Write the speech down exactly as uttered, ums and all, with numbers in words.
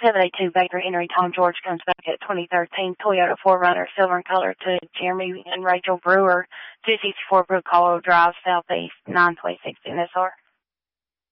seven eight two Baker Henry Tom George comes back at twenty thirteen Toyota four runner, silver in color, to Jeremy and Rachel Brewer, two sixty-four Brook Hollow Drive, Southeast, nine twenty-six N S R.